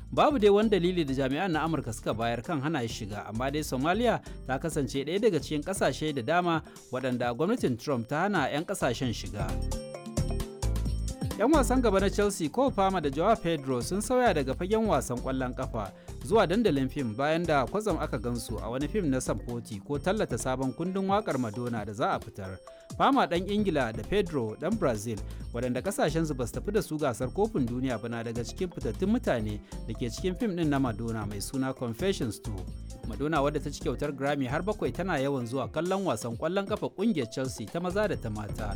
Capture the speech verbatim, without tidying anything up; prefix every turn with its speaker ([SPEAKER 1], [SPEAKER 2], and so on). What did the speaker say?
[SPEAKER 1] Babu dai wani dalili da jami'an na Amurka suka bayar kan hana shi shiga, amma dai Somalia ta kasance ɗaya daga cikin ƙasashe da dama waɗanda gwamnatin Trump ta hana 'yan ƙasashen shiga. 'Yan wasan gaba na Chelsea Cole Palmer da Joao Pedro sun sauya daga fagen wasan ƙwallon ƙafa zuwa dandalin fim bayan da kwatsam aka gansu a wani fim na samfoti ko tallata sabon kundin waƙar Madonna da za a fitar. Palmer ɗan Ingila da Pedro ɗan Brazil, waɗanda ƙasashensu ba su tafi da su gasar kofin duniya ba, na daga cikin fitattun mutane da ke cikin fim ɗin na Madonna mai suna Confessions two. Madonna, wadda ta ci kyautar Grammy har bakwai, tana yawan zuwa kallon wasan ƙwallon ƙafa ƙungiyar Chelsea ta maza da ta mata.